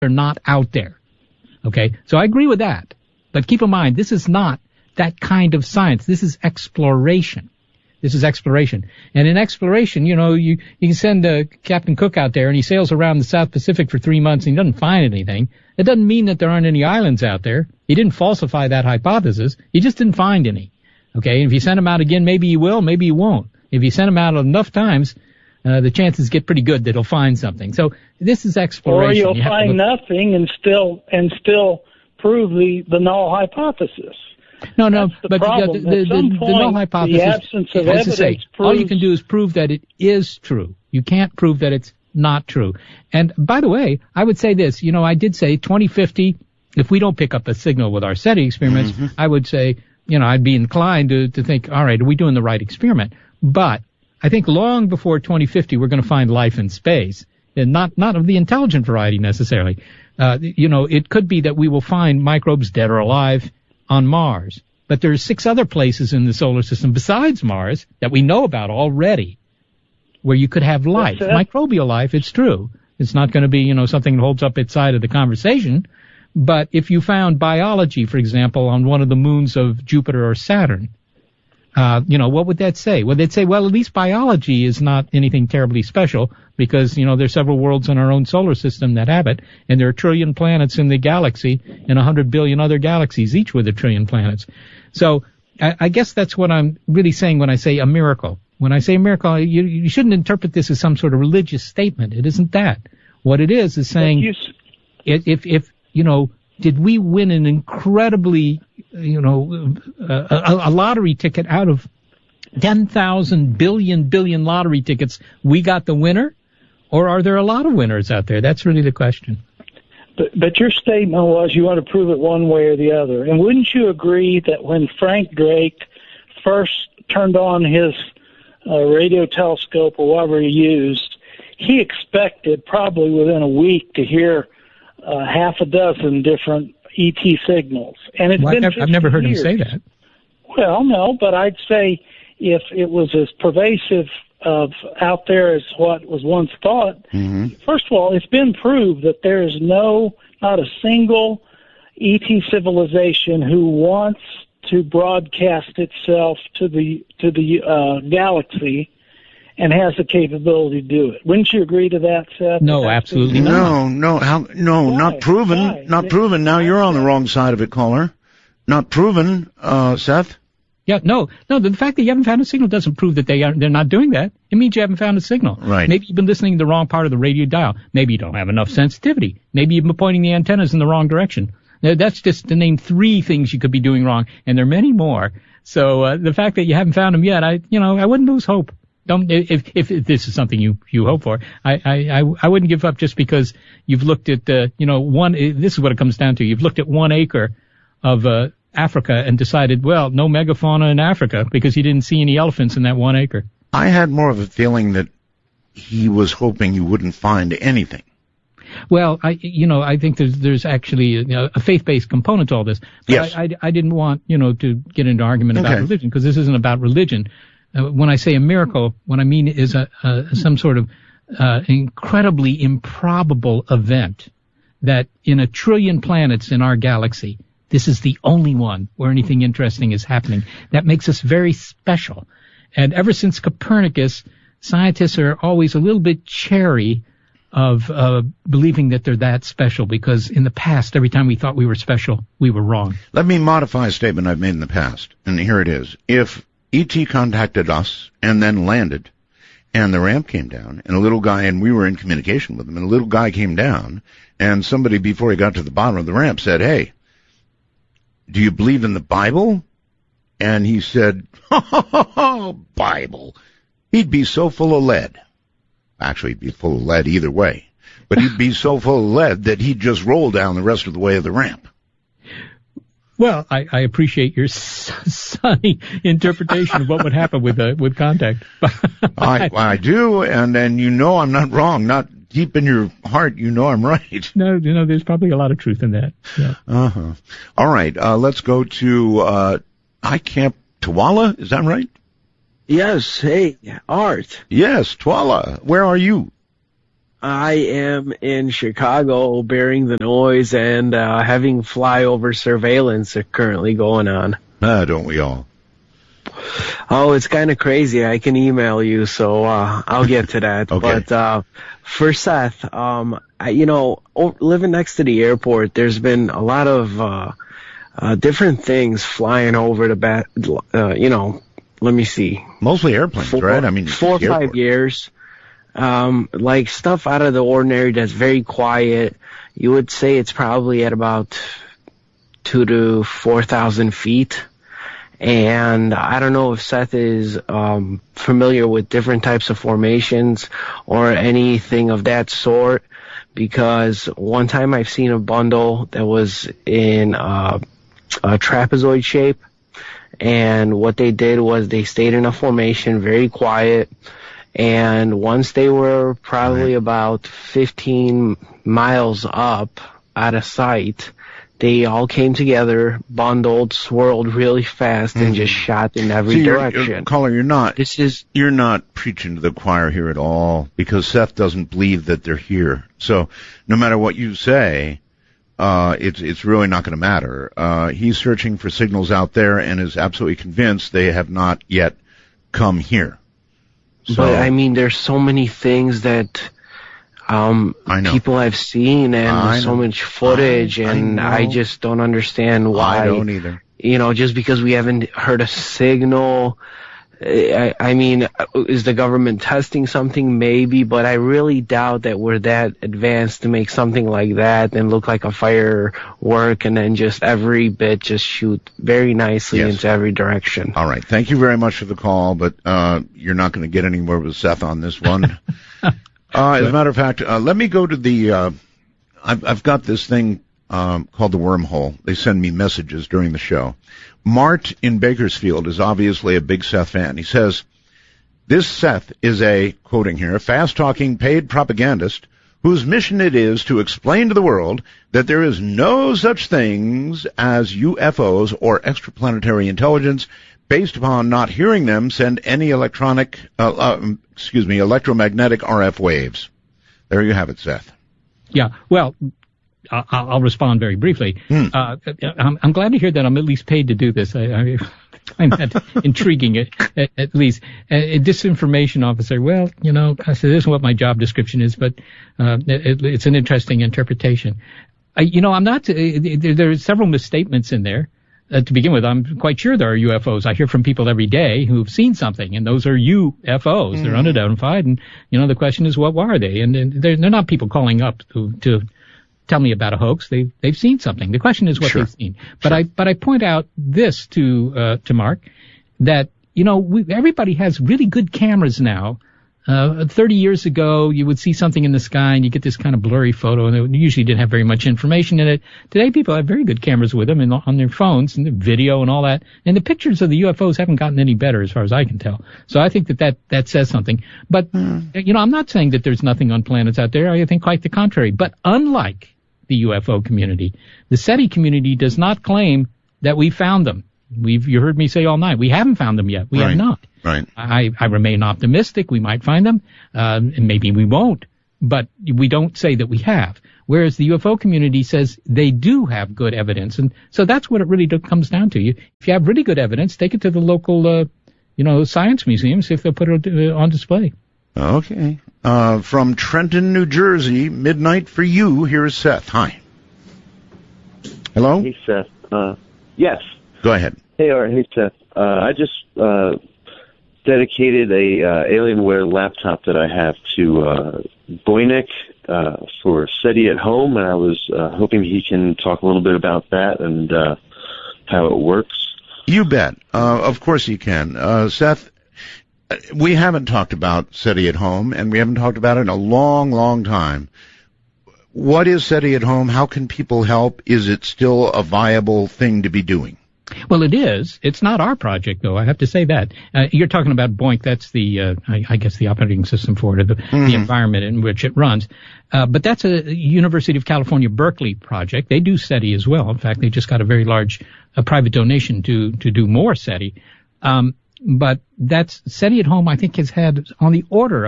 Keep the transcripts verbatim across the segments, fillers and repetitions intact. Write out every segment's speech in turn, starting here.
are not out there. Okay, so I agree with that. But keep in mind, this is not that kind of science. This is exploration. This is exploration. And in exploration, you know, you, you can send uh, Captain Cook out there and he sails around the South Pacific for three months and he doesn't find anything. It doesn't mean that there aren't any islands out there. He didn't falsify that hypothesis. He just didn't find any. Okay, and if you send him out again, maybe he will, maybe he won't. If you send him out enough times, uh, the chances get pretty good that he'll find something. So this is exploration. Or you'll you find nothing and still and still prove the, the null hypothesis. No, no, That's the but problem. the, the, the, the, the null hypothesis, the absence of as I say, evidence proves... all you can do is prove that it is true. You can't prove that it's not true. And by the way, I would say this, you know, I did say twenty fifty, if we don't pick up a signal with our SETI experiments, mm-hmm. I would say, you know, I'd be inclined to, to think, all right, are we doing the right experiment? But I think long before twenty fifty, we're going to find life in space, and not, not of the intelligent variety necessarily. Uh, you know, it could be that we will find microbes dead or alive on Mars. But there's six other places in the solar system besides Mars that we know about already where you could have life. Microbial life, it's true. It's not going to be, you know, something that holds up its side of the conversation. But if you found biology, for example, on one of the moons of Jupiter or Saturn, uh, you know, what would that say? Well, they'd say, well, at least biology is not anything terribly special because, you know, there's several worlds in our own solar system that have it, and there are a trillion planets in the galaxy and a hundred billion other galaxies, each with a trillion planets. So I, I guess that's what I'm really saying when I say a miracle. When I say a miracle, you, you shouldn't interpret this as some sort of religious statement. It isn't that. What it is is saying, you... if, if, if, you know, did we win an incredibly, you know, uh, a, a lottery ticket out of ten thousand billion, billion lottery tickets, we got the winner? Or are there a lot of winners out there? That's really the question. But, but your statement was you want to prove it one way or the other. And wouldn't you agree that when Frank Drake first turned on his uh, radio telescope or whatever he used, he expected probably within a week to hear uh, half a dozen different E T signals. And it's well, been I've, never, I've never heard years. him say that. Well, no, but I'd say if it was as pervasive of out there as what was once thought, mm-hmm. First of all, it's been proved that there is no, not a single E T civilization who wants to broadcast itself to the to the uh, galaxy and has the capability to do it. Wouldn't you agree to that, Seth? No, absolutely not. No, no, how, no, Why? not proven, Why? not proven. Now you're on the wrong side of it, caller. Not proven, uh, Seth. Yeah, no, no. The fact that you haven't found a signal doesn't prove that they are they're not doing that. It means you haven't found a signal. Right. Maybe you've been listening to the wrong part of the radio dial. Maybe you don't have enough sensitivity. Maybe you've been pointing the antennas in the wrong direction. Now, that's just to name three things you could be doing wrong, and there are many more. So uh, the fact that you haven't found them yet, I, you know, I wouldn't lose hope. Don't if if, if this is something you you hope for. I I I, I wouldn't give up just because you've looked at uh, you know one. This is what it comes down to. You've looked at one acre of uh, Africa and decided, well, no megafauna in Africa because he didn't see any elephants in that one acre. I had more of a feeling that he was hoping you wouldn't find anything. Well, I, you know, I think there's there's actually you know, a faith-based component to all this. But yes. I, I, I didn't want, you know, to get into argument about okay. religion because this isn't about religion. Uh, when I say a miracle, what I mean is a, a some sort of uh, incredibly improbable event that in a trillion planets in our galaxy, this is the only one where anything interesting is happening. That makes us very special. And ever since Copernicus, scientists are always a little bit chary of uh, believing that they're that special because in the past, every time we thought we were special, we were wrong. Let me modify a statement I've made in the past, and here it is. If E T contacted us and then landed, and the ramp came down, and a little guy, and we were in communication with him, and a little guy came down, and somebody, before he got to the bottom of the ramp, said, hey, do you believe in the Bible? And he said, oh, Bible. He'd be so full of lead. Actually, he'd be full of lead either way. But he'd be so full of lead that he'd just roll down the rest of the way of the ramp. Well, I, I appreciate your sunny interpretation of what would happen with uh, with contact. I, I do, and and you know I'm not wrong. Not deep in your heart, you know I'm right. No, you know, there's probably a lot of truth in that. Yeah. Uh-huh. All right, uh, let's go to uh, I Camp Twala. Is that right? Yes. Hey, Art. Yes, Twala. Where are you? I am in Chicago bearing the noise and uh, having flyover surveillance currently going on. Ah, don't we all? Oh, it's kind of crazy. I can email you, so uh, I'll get to that. Okay. But uh, for Seth, um, I, you know, living next to the airport, there's been a lot of uh, uh, different things flying over the bat. Uh, you know, let me see. Mostly airplanes, four, right? I mean, four or five years. Um, like stuff out of the ordinary that's very quiet. You would say it's probably at about two to four thousand feet. And I don't know if Seth is um, familiar with different types of formations or anything of that sort, because one time I've seen a bundle that was in uh, a trapezoid shape, and what they did was they stayed in a formation, very quiet, and once they were probably about fifteen miles up out of sight, they all came together, bundled, swirled really fast, and mm-hmm. just shot in every See, direction. You're, you're, caller, you're not. This is you're not preaching to the choir here at all, because Seth doesn't believe that they're here. So, no matter what you say, uh, it's it's really not going to matter. Uh, he's searching for signals out there and is absolutely convinced they have not yet come here. So, but I mean, there's so many things that. Um, people have seen and so much footage, I, and I, I just don't understand why. I don't either. You know, just because we haven't heard a signal. I, I mean, is the government testing something? Maybe, but I really doubt that we're that advanced to make something like that and look like a firework and then just every bit just shoot very nicely yes. into every direction. All right. Thank you very much for the call, but uh, you're not going to get anywhere with Seth on this one. Uh, as a matter of fact, uh, let me go to the, uh, I've, I've got this thing, um, called the wormhole. They send me messages during the show. Mart in Bakersfield is obviously a big Seth fan. He says, this Seth is a, quoting here, fast-talking paid propagandist whose mission it is to explain to the world that there is no such things as U F Os or extraplanetary intelligence based upon not hearing them send any electronic, uh, uh, excuse me, electromagnetic R F waves. There you have it, Seth. Yeah, well, I'll, I'll respond very briefly. Hmm. Uh, I'm, I'm glad to hear that I'm at least paid to do this. I, I find that intriguing, at, at least. A, a disinformation officer, well, you know, I said, this is what my job description is, but uh, it, it's an interesting interpretation. I, you know, I'm not, uh, there, there are several misstatements in there. Uh, to begin with, I'm quite sure there are U F Os. I hear from people every day who've seen something, and those are U F Os. Mm-hmm. They're unidentified, and, you know, the question is, what are they? And, and they're, they're not people calling up to, to tell me about a hoax. They, they've seen something. The question is what sure. they've seen. But sure. I, but I point out this to, uh, to Mark, that, you know, we, everybody has really good cameras now. Uh, thirty years ago, you would see something in the sky and you get this kind of blurry photo, and it usually didn't have very much information in it. Today, people have very good cameras with them and on their phones and the video and all that. And the pictures of the U F Os haven't gotten any better as far as I can tell. So I think that that, that says something. But, mm. you know, I'm not saying that there's nothing on planets out there. I think quite the contrary. But unlike the U F O community, the SETI community does not claim that we found them. We've, you heard me say all night, we haven't found them yet. We right. have not. Right. I, I remain optimistic. We might find them, um, and maybe we won't, but we don't say that we have. Whereas the U F O community says they do have good evidence, and so that's what it really do, comes down to. You, if you have really good evidence, take it to the local, uh, you know, science museums, see if they'll put it uh, on display. Okay. Uh, from Trenton, New Jersey, midnight for you. Here is Seth. Hi. Hello. Hey, Seth. Uh, yes. Go ahead. Hey, all right. Hey, Seth. Uh, I just uh, dedicated a uh, Alienware laptop that I have to uh, Boynik uh, for SETI at home, and I was uh, hoping he can talk a little bit about that and uh, how it works. You bet. Uh, of course he can. Uh, Seth, we haven't talked about SETI at home, and we haven't talked about it in a long, long time. What is SETI at home? How can people help? Is it still a viable thing to be doing? Well, it is. It's not our project, though. I have to say that. Uh, you're talking about BOINC. That's the, uh, I, I guess, the operating system for it, the, mm-hmm. the environment in which it runs. Uh, but that's a University of California, Berkeley project. They do SETI as well. In fact, they just got a very large uh, private donation to to do more SETI. Um, but that's SETI at home, I think, has had on the order of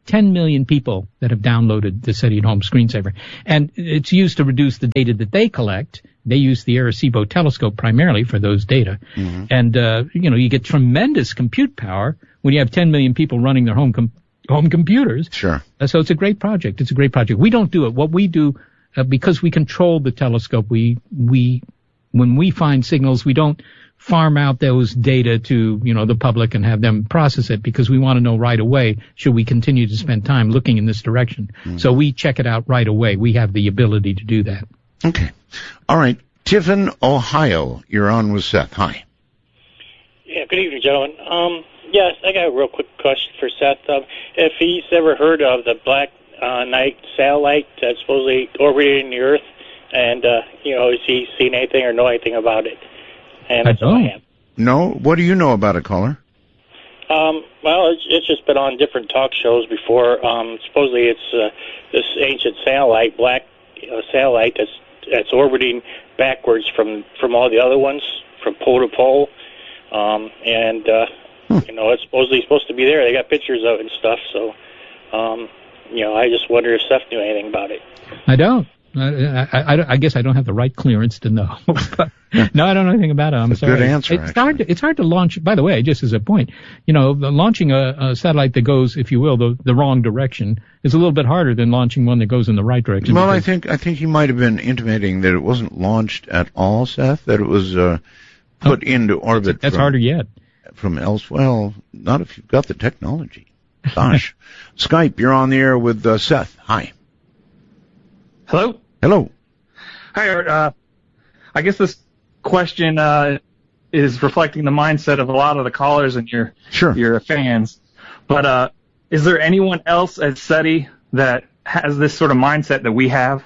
ten million people that have downloaded the SETI at Home screensaver. And it's used to reduce the data that they collect. They use the Arecibo telescope primarily for those data. Mm-hmm. And, uh, you know, you get tremendous compute power when you have ten million people running their home com- home computers. Sure. Uh, so it's a great project. It's a great project. We don't do it. What we do, uh, because we control the telescope, we, we, when we find signals, we don't farm out those data to, you know, the public and have them process it, because we want to know right away, should we continue to spend time looking in this direction? Mm-hmm. So we check it out right away. We have the ability to do that. Okay. All right. Tiffin, Ohio, you're on with Seth. Hi. Yeah, good evening, gentlemen. Um, yes, I got a real quick question for Seth. Um, if he's ever heard of the Black uh, Knight satellite that's supposedly orbiting the Earth, and, uh, you know, has he seen anything or know anything about it? And I don't. No? What do you know about it, caller? Um, well, it's, it's just been on different talk shows before. Um, supposedly it's uh, this ancient satellite, black uh, satellite that's that's orbiting backwards from, from all the other ones, from pole to pole. Um, and, uh, hmm. you know, it's supposedly supposed to be there. They got pictures of it and stuff. So, um, you know, I just wonder if Seth knew anything about it. I don't. I, I, I guess I don't have the right clearance to know. But, no, I don't know anything about it. I'm That's sorry. A good answer. It's actually. hard. To, it's hard to launch. By the way, just as a point, you know, launching a, a satellite that goes, if you will, the, the wrong direction is a little bit harder than launching one that goes in the right direction. Well, I think I think he might have been intimating that it wasn't launched at all, Seth. That it was uh, put oh, into orbit. That's from, harder yet. From elsewhere. Well, not if you've got the technology. Gosh. Skype, you're on the air with uh, Seth. Hi. Hello. Hello. Hi, Art. Uh, I guess this question uh, is reflecting the mindset of a lot of the callers and your sure. your fans. But uh, is there anyone else at SETI that has this sort of mindset that we have?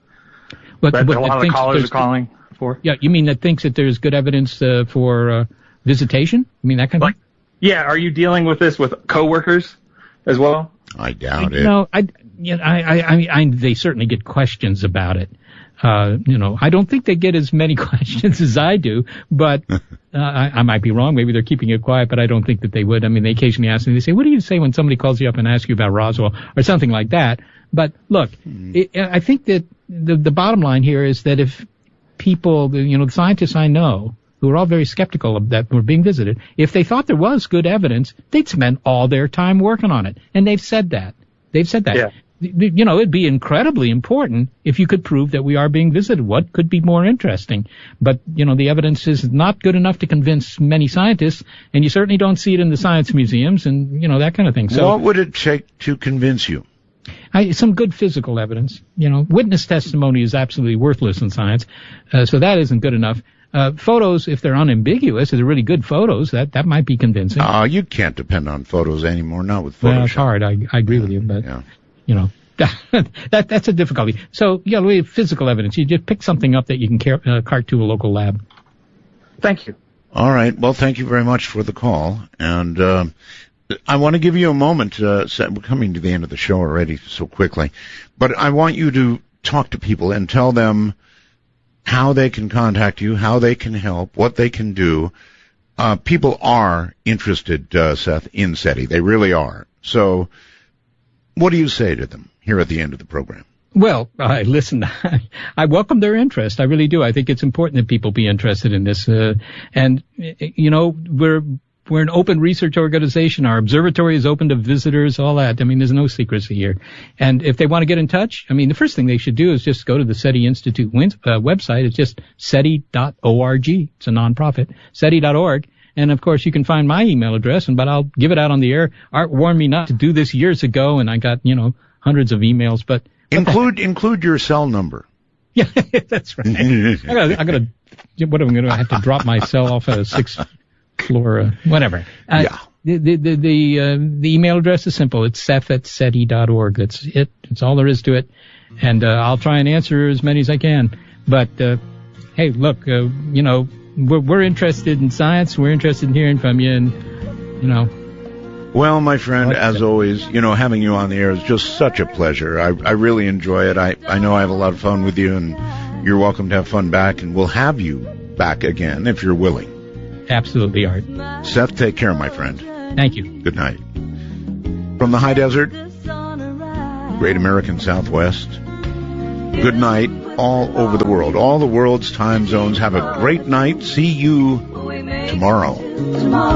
But, that but a lot of the callers are calling for? Yeah, you mean that thinks that there's good evidence uh, for uh, visitation? You mean that kind of like, thing? Yeah. Are you dealing with this with coworkers as well? I doubt I, it. No, I, you know, I, I, I, I, they certainly get questions about it. Uh, you know, I don't think they get as many questions as I do, but uh, I, I might be wrong. Maybe they're keeping it quiet, but I don't think that they would. I mean, they occasionally ask me, they say, what do you say when somebody calls you up and asks you about Roswell or something like that? But look, hmm. it, I think that the, the bottom line here is that if people, you know, the scientists I know, who are all very skeptical of that were being visited, if they thought there was good evidence, they'd spend all their time working on it. And they've said that. They've said that. Yeah. You know, it'd be incredibly important if you could prove that we are being visited. What could be more interesting? But, you know, the evidence is not good enough to convince many scientists, and you certainly don't see it in the science museums and, you know, that kind of thing. So, what would it take to convince you? I, some good physical evidence. You know, witness testimony is absolutely worthless in science, uh, so that isn't good enough. Uh, photos, if they're unambiguous, if they're really good photos, that, that might be convincing. Ah, uh, you can't depend on photos anymore, not with Photoshop. Well, it's hard. I, I agree with you, but, yeah. you know, that, that's a difficulty. So, yeah, we have physical evidence. You just pick something up that you can car- uh, cart to a local lab. Thank you. All right. Well, thank you very much for the call. And, uh, I want to give you a moment. Uh, we're coming to the end of the show already so quickly, but I want you to talk to people and tell them how they can contact you, how they can help, what they can do. Uh, people are interested, uh, Seth, in SETI. They really are. So what do you say to them here at the end of the program? Well, I listen, I welcome their interest. I really do. I think it's important that people be interested in this. Uh, and, you know, we're, we're an open research organization. Our observatory is open to visitors, all that. I mean, there's no secrecy here. And if they want to get in touch, I mean, the first thing they should do is just go to the SETI Institute uh, website. It's just SETI dot org. It's a nonprofit, SETI dot org. And, of course, you can find my email address, and but I'll give it out on the air. Art warned me not to do this years ago, and I got, you know, hundreds of emails. But Include include your cell number. Yeah, that's right. I gotta, I gotta, what am I going to have to drop my cell off at a sixth floor, uh, whatever. Uh, yeah. The the the the, uh, the email address is simple. It's Seth at SETI dot org. That's it. That's all there is to it. And uh, I'll try and answer as many as I can. But uh, hey, look, uh, you know, we're we're interested in science. We're interested in hearing from you, and you know. Well, my friend, as always, you know, having you on the air is just such a pleasure. I, I really enjoy it. I, I know I have a lot of fun with you, and you're welcome to have fun back, and we'll have you back again if you're willing. Absolutely, Art. Seth, take care, my friend. Thank you. Good night. From the high desert Great American Southwest. Good night all over the world. All the world's time zones. Have a great night. See you tomorrow.